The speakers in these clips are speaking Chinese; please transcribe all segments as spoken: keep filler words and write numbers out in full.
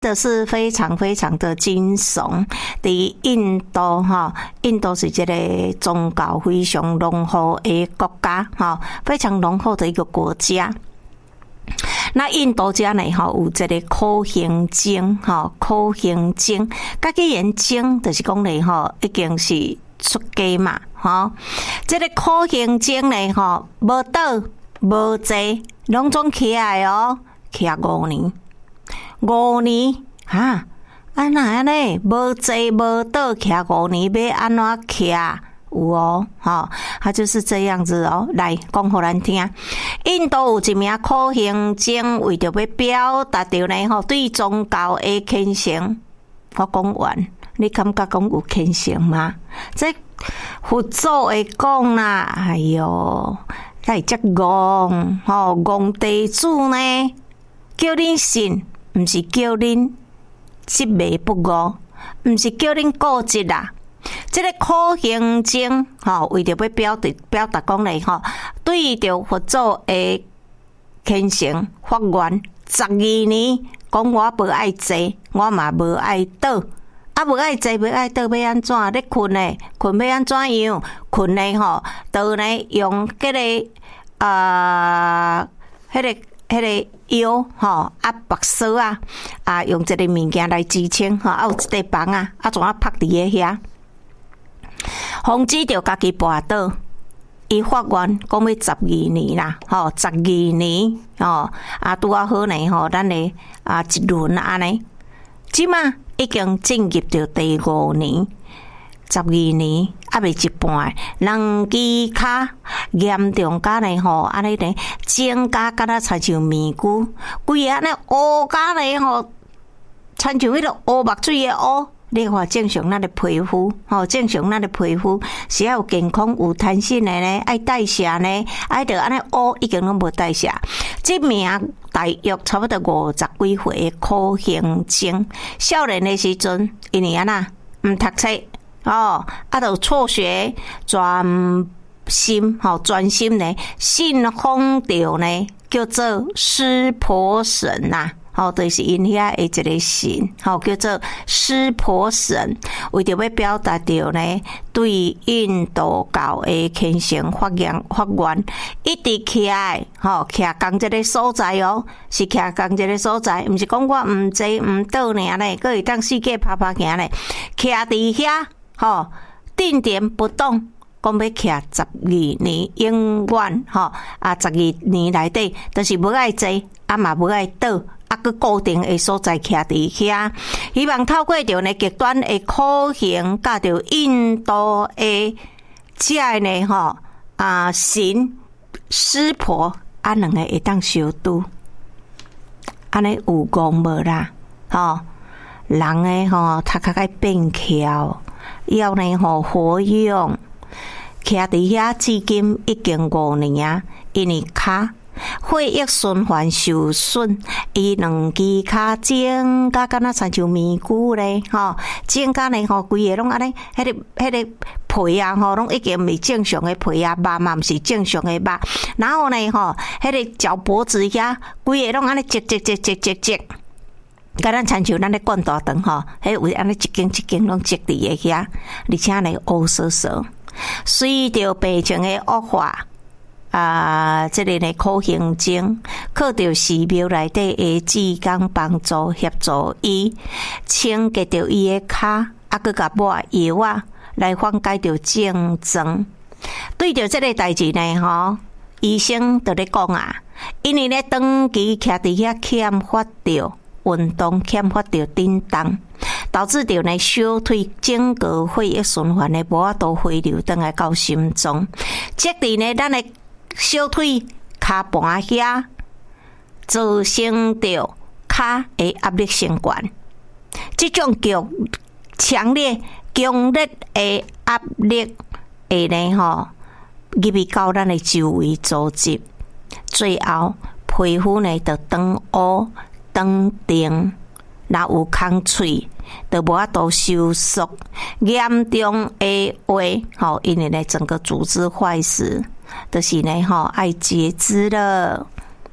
的是非常非常的惊悚。在印度哈，印度是这个宗教非常浓厚的国家哈，非常浓厚的一个国家。那印度家呢哈有这个苦行僧哈，苦行僧，家己言僧就是讲呢哈，已经是出家嘛哈。这个苦行僧呢哈，无倒无坐，拢总起来哦，起来五年，五年哈，啊那安尼无坐无倒，起来五年要安怎起？有哦，哈，他就是这样子哦。来讲互咱听，印度有一名苦行僧，为着要表达着呢吼对宗教的虔诚。我讲完，你感觉讲有虔诚吗？这佛祖会讲啦，哎哟，来遮戆吼戆地主呢，叫恁信，毋是叫恁执迷不悟，毋是叫恁固执啦。这个苦行僧吼，为着要表达表达讲咧吼，对着佛祖的虔诚发愿十二年，讲我无爱坐，我嘛无爱倒，啊无爱坐，无爱倒，要安怎？咧困咧，困要安怎样？困咧吼，就呢用迄、那个啊，迄、那个。迄个腰吼啊，白丝啊啊，用这个物件来支撑吼，啊有一块房啊，啊怎啊拍伫个遐，防止着家己跋倒。伊发愿讲要十二年啦，吼十二年吼啊，拄啊好呢吼，咱的啊一轮安尼，即马已經進入到第五年。十二年啊，未一半，人機卡嚴重甲呢吼，安尼呢，增加敢若親像面具，規個安尼烏甲呢吼，親像迄個烏目水的烏。你看正常咱的皮膚，吼正常咱的皮膚是要有健康有彈性的呢，愛代謝呢，愛着安尼烏已經攏無代謝。這名大約差不多五十幾歲的苦行僧，少年的時陣，因為安那毋讀冊。哦，啊，就辍學，專心，吼、哦，專心呢，信奉着呢，叫做濕婆神呐、啊，哦，就是因遐的一個神，吼、哦，叫做濕婆神，為着要表達着呢，對印度教的虔誠發願發願，一直起來，吼、哦，徛共這個所在哦，是徛共這個所在，毋是講我毋坐毋倒爾呢，閣會當世界拍拍行呢，徛佇遐。吼，定點不動，講要徛十二年，永遠吼啊！十二年內底，就是無愛坐，啊嘛無愛倒，啊佮固定的所在徛佇遐。希望透過着呢極端的苦行，甲着印度的遮呢吼啊神濕婆啊兩個會當相拄，安尼有講無啦？吼，人誒吼，頭殼該變巧。要呢吼活用，徛伫遐至今已經五年啊，因為骹血液循環受損，伊兩支骹整甲敢若親像面具咧，吼，整甲呢吼規個攏安尼，迄個迄個皮啊吼，攏已經毋是正常的皮啊，肉嘛毋是正常的肉，然後呢吼，迄個腳脖子遐規個攏安尼積積積積積積。甲咱親像咱咧灌大腸吼，迄為安尼一間一間攏積佇個遐，而且呢烏索索，隨着病情的惡化，啊，即、這個呢苦行僧靠着寺廟內底的志工幫助協助伊清潔着伊的骹，啊，佮甲抹藥啊來緩解着症狀。對着即個代志呢吼，醫生就咧講啊，因為咧長期徛佇遐欠發着。運動欠發着震動，導致着呢小腿整個血液循環呢無法度回流轉來到心臟，即佇呢咱的小腿骹盤遐造成着骹的壓力升懸，這種強強烈強烈的壓力會呢吼入去到咱的周圍組織，最後皮膚呢就轉烏。當定，若有空喙，就無法度收縮，嚴重的話，吼，因為呢整個組織壞死，就是呢，吼，愛截肢了。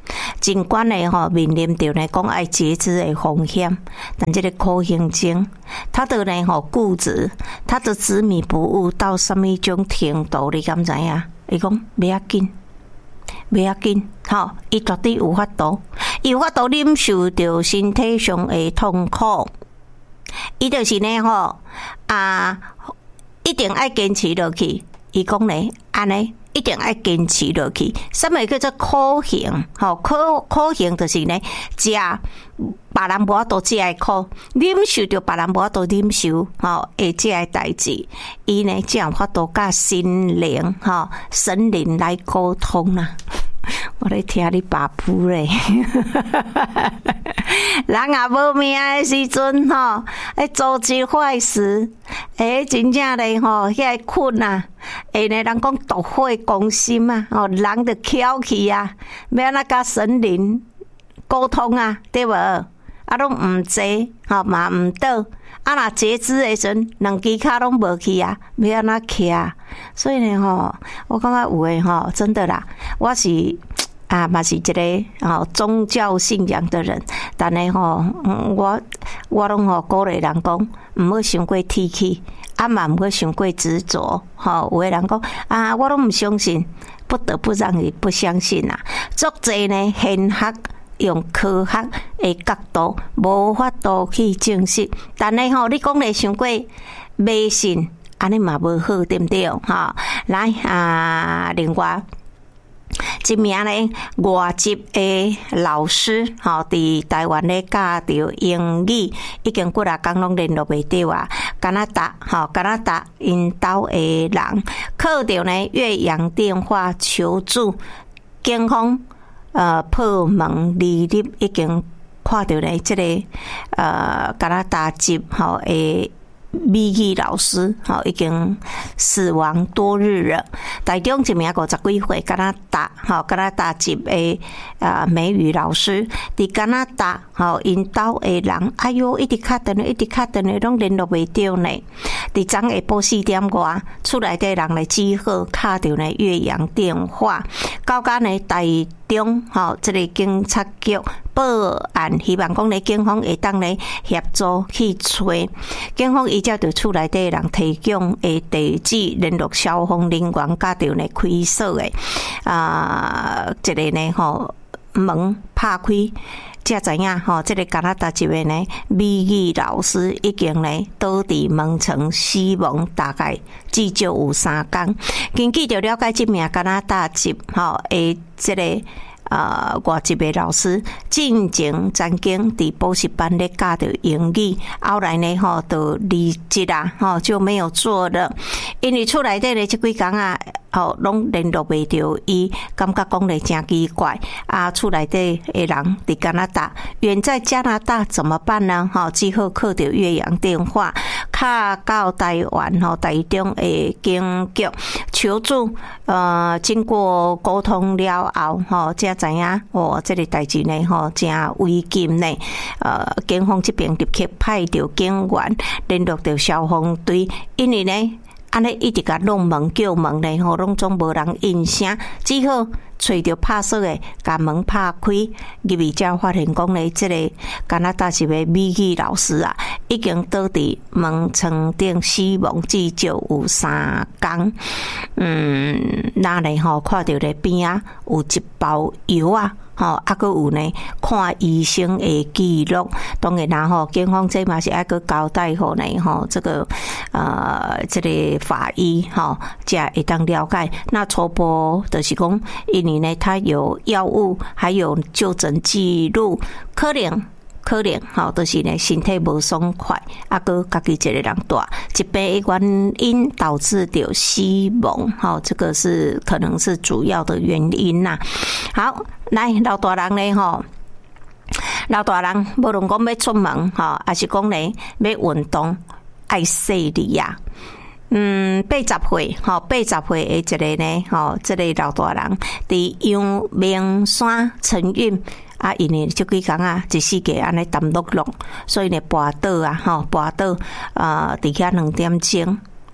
尽管呢吼面临着呢讲爱截肢的风险，但这个苦行僧，他的呢吼固执，他的执迷不悟到什么种程度？你敢知影？伊讲不要紧，不要紧，吼，伊绝对有法度，有法度忍受着身体上的痛苦。伊就是呢吼啊，一定爱坚持落去。伊讲呢，安尼。一定要坚持落去。什么叫做苦行？吼，苦苦行就是呢，食别人无法度食的苦，忍受着别人无法度忍受，吼，会食的代志，伊呢才有法度甲心灵，吼，神灵来沟通啦。我咧听你爸父咧，人也无命的时阵吼，会做一坏事，诶，真正咧吼，遐困啊，会呢人讲毒火攻心啊，吼，人就翘起啊，要安怎甲神灵沟通啊，对无？啊，拢毋坐，吼嘛毋倒。啊，若截肢的阵，两只脚拢无去啊，要安怎徛？所以呢，吼，我感觉有诶吼，真的啦，我是啊，嘛是一个吼宗教信仰的人，但呢吼，我我拢吼鼓励人讲，毋好伤过铁气，啊嘛毋好伤过执着。吼，有诶人讲啊，我拢毋相信，不得不让你不相信啦。足侪呢，现学。用科学的角度无法度去证实，但是吼，你讲咧伤过迷信，安尼嘛无好，对不对？哈，来啊，另外一名咧外籍的老师，吼，伫台湾咧教着英语，已经几啊工拢联络袂到啊。加拿大，吼，加拿大因兜的人，靠着呢越洋电话求助，警方。呃，破门而入，已经看到咧，这个呃加拿大籍吼诶美语老师吼已经死亡多日了。台中一名五十几岁加拿大吼加拿大籍诶啊美语老师，伫加拿大吼因兜诶人，哎哟，一直敲电话，一直敲电话，拢联络袂到呢。伫昨下晡四点外，厝内底人来只好敲着呢越洋电话，到甲呢台中吼，这个警察局报案，希望讲呢警方会当呢协助去找。警方依照着厝内底人提供的地址联络消防人员，甲着呢开锁的啊，一个呢吼门拍开。才知影吼，这个加拿大籍的呢美语老师已经呢倒伫门床死亡，大概至少有三天。根据着了解，这名加拿大籍吼诶，这个呃外籍的老师，进前曾经伫补习班咧教着英语，后来呢吼就离职啦，吼就没有做了，因为厝内底咧即几工啊。吼，拢联络袂到伊，感觉讲咧真奇怪啊！厝内底的人伫加拿大，远在加拿大怎么办呢？吼，只好靠着越洋电话，敲到台湾吼台中的警局求助。呃，经过沟通了后，吼，才知影哦，这个代志呢，吼，真危险呢。呃，警方这边立刻派着警员联络着消防队，因为呢。安尼一直甲弄门叫门咧，吼，拢总无人应声，只好找着拍锁诶，甲门拍开，入去才发现讲咧，即个加拿大一位美语老师啊，已经倒伫门床顶死亡，至少有三天。嗯，那咧吼，看到咧边啊有一包药啊。吼，啊，佮有呢，看医生的记录，当然啦，吼，警方这嘛是爱佮交代吼呢，吼，这个呃，这个法医吼，才会当了解。那初步就是讲，因为呢，他有药物，还有就诊记录，可能。可能吼，就是呢身体无爽快，啊，佮家己一个人住，疾病的原因导致着死亡，吼，这个是可能是主要的原因呐。好，来老大人呢，吼，老大人无论讲要出门，吼，还是讲呢要运动，爱细力呀。嗯，八十岁，吼，八十岁的一个呢，吼，这个老大人伫阳明山晨运。啊，因为即几工啊，一世界安尼谈落落，所以呢，跋倒啊，吼，跋倒，呃，伫遐两点钟，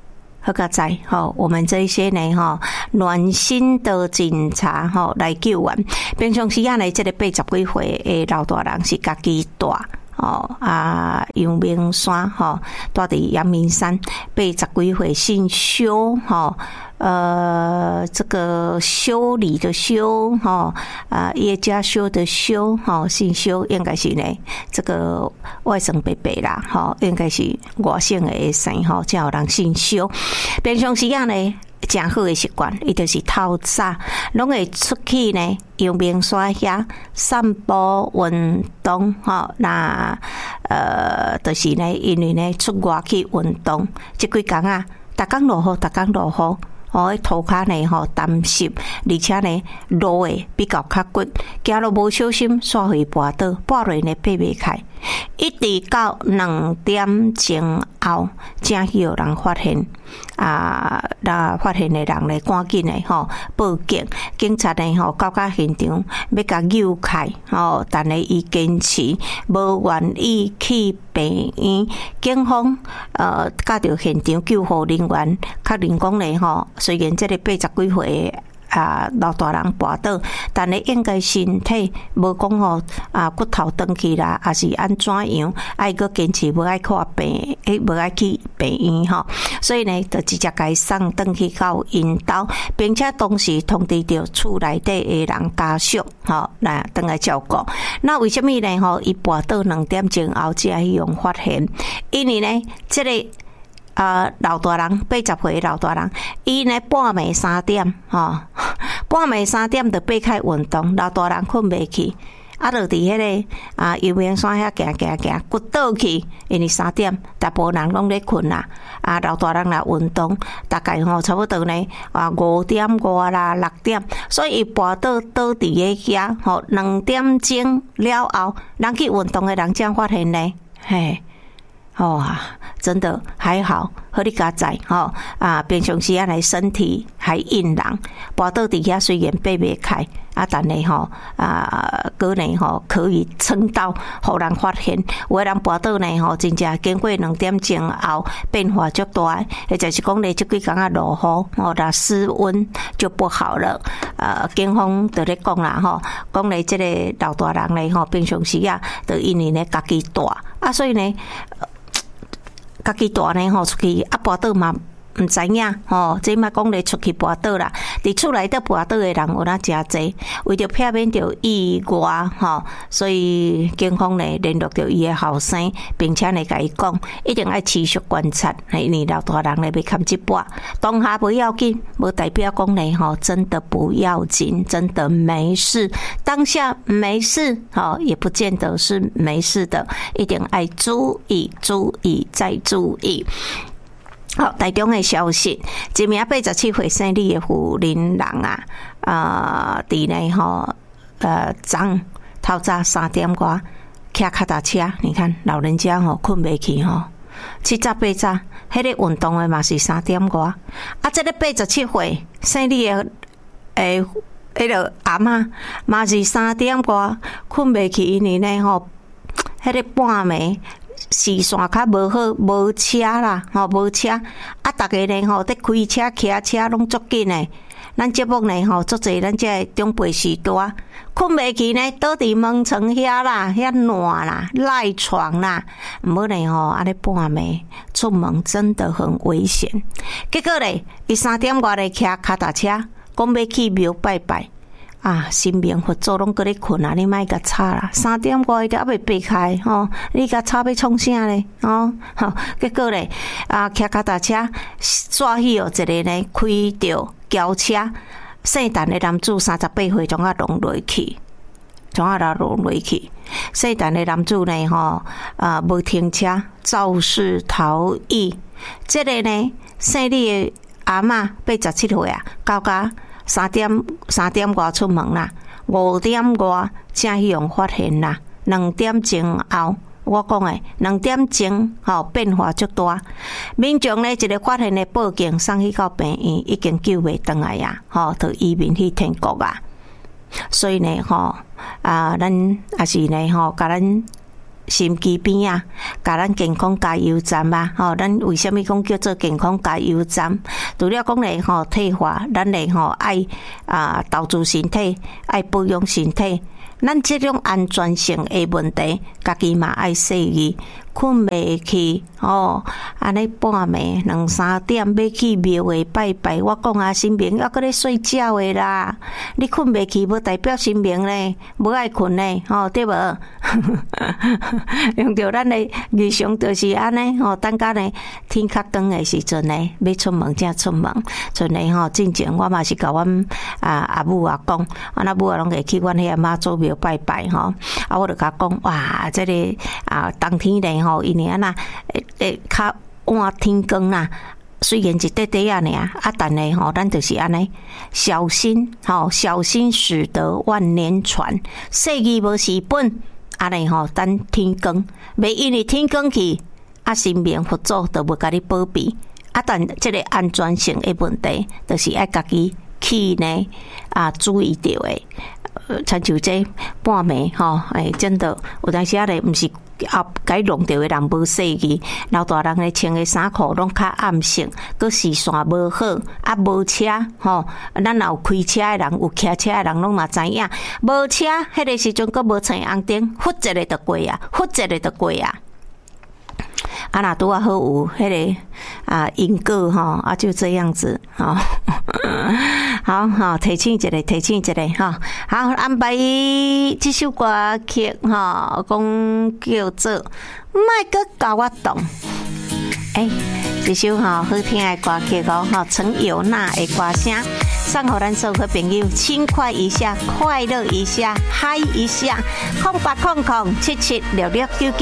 好个在吼，我们这些呢吼暖心的警察吼来救援。平常时啊呢，这个八十几岁的老大人是家己带。哦啊，阳明山吼，住伫阳明山，八十几岁姓修吼，呃，这个修理的修吼，啊，叶家修的修吼，姓修应该是呢，这个外甥伯伯啦，吼，应该是外省的生吼，才有人姓修。平常时啊呢。真好的习惯，伊就是透早拢会出去呢，阳明山遐散步运动吼。那呃，就是呢，因为呢出外去运动，即几工啊，逐工落雨，逐工落雨。哦，迄涂骹呢吼湿湿，而且呢路诶比较较骨，行路无小心煞会跋倒，跋落呢爬袂开，一直到两点前后，才有人发现啊，那发现诶人呢赶紧诶吼报警，警察呢吼到达现场要甲救开，吼，但是伊坚持无愿意去病院，警方呃甲到现场救护人员确认讲呢吼。虽然这个八十几岁啊老大人跋倒，但是应该身体无讲吼啊骨头断去啦，还是安怎样？爱个坚持无爱看病，诶，无爱去病院吼。所以呢，就直接甲伊送转去到因兜，并且同时通知着厝内底的人家属，吼，来转来照顾。那为什么呢？吼，伊跋倒两点钟后才用发现，因为呢，这个。啊、呃，老大人八十岁老大人，伊呢半暝三点吼、哦，半暝三点就爬开运动，老大人困袂去，啊，就伫迄个啊阳明山遐行行行，骨倒去，因为三点，大部分人拢咧困啦，啊，老大人来运动，大概吼差不多呢啊五点外啦六點，所以伊跋倒倒伫个遐，吼兩點鐘了後，人去運動的人才發現呢，嘿。哦啊，真的还好，好你加在吼啊，平常时啊，来身体还硬朗，跋倒底下虽然爬袂开啊，但是吼啊，个呢吼可以撑到互人发现。有的人跋倒呢吼，真正经过两点钟后变化足大，或者是讲咧，即几工啊落雨，吼，那湿温就不好了。呃，警方就咧讲啦吼，讲咧即个老大人咧吼，平常时啊，就因为咧家己大啊，所以呢。家己大呢吼，出去啊跋倒嘛毋知影吼，即嘛讲咧出去跋倒啦，伫厝内底跋倒诶人有哪诚济，为着避免着意外吼，所以警方呢联络着伊诶后生，并且呢甲伊讲，一定要持续观察，因为老大人呢要看即跋，当下不要紧，无代表讲呢吼，真的不要紧，真的没事，当下没事吼，也不见得是没事的，一定要注意，注意再注意。好，台中的消息，一名八十七岁生理的妇人人啊，啊、呃，伫呢吼，呃，早透早三点外骑脚踏车，你看老人家吼困袂去吼，七早八早，迄个运动的嘛是三点外，啊，这个八十七岁生理的诶，迄个阿嬷嘛是三点外困袂去，因为呢吼，迄个半暝。视线较无好，无车啦，吼无车，啊，逐个呢吼，伫开车、骑车拢足紧诶。咱节目呢吼，足侪咱这中辈时代困袂去呢，倒伫门床遐啦，遐烂啦，赖床啦，毋好呢吼，安尼半暝出门真的很危险。结果咧，伊三點外咧骑腳踏車，講要去廟拜拜。啊，神明佛祖拢搁咧困啊！你莫甲吵啦，三點外都還未爬開吼、哦，你甲吵要創啥咧？哦，吼、哦，結果咧啊，騎腳踏車煞去哦，一個呢開着轎車，姓陳的男子三十八歲，總啊弄落去，總啊啦弄落去。姓陳的男子呢，吼啊無停車，肇事逃逸。這個呢，姓李的阿嬷八十七歲啊，到家。三點三點外出門啦，五點外才去用發現啦。兩點鐘後，我講誒，兩點鐘吼變化足大。民眾呢一個發現的報警送去到病院，已經救袂回來啊，吼，到醫院去天國啊。所以呢，吼啊，咱也是呢，吼，甲咱心机边啊，甲咱健康加油站啊，吼，咱为虾米讲叫做健康加油站？除了讲咧吼退化，咱咧吼爱啊投资身体，爱保养身体，咱这种安全性的问题，家己嘛爱注意。困袂去哦，安尼半暝两三点要去庙会拜拜，我讲啊，新明还搁咧睡觉的啦，你困袂去，无代表新明咧无爱困咧，吼、哦、对无？用着咱的日常就是安尼，吼、哦，等甲呢天较光的时阵呢，要出门才出门，像呢吼，之前我嘛是甲阮啊阿母啊讲，阮阿母啊拢会去阮迄个妈祖庙拜拜吼，啊我就甲讲，哇，这个啊冬天咧。吼，因为安那诶诶，较晚天光啦，虽然一块块啊尔，啊，但系吼，咱就是安尼，小心吼，小心驶得万年船，细字无是本，安尼吼，等天光，袂因为天光去，啊，神明佛祖都无甲你保庇，啊，但即个安全性的问题，就是爱家己去呢啊注意到诶。亲像这半暝吼，哎，真的有当时啊咧，毋是啊，该弄到的人无细意，老大人咧穿的衫裤拢较暗色，佮视线无好，啊无车吼，咱若有开车的人，有骑车的人拢嘛知影，无车迄个时阵佮无穿红灯，忽一个就过啊，忽一个就过啊。啊，那拄啊好有迄个啊因果吼，啊就这样子吼，好好提醒一个，提醒一个吼，好安排这首歌曲吼，讲叫做莫阁甲我动，诶、欸，这首吼好听的歌曲哦，吼陈友娜的歌声，送互咱所有朋友，轻快一下，快乐一下，嗨一下，空八空空七七六六九九。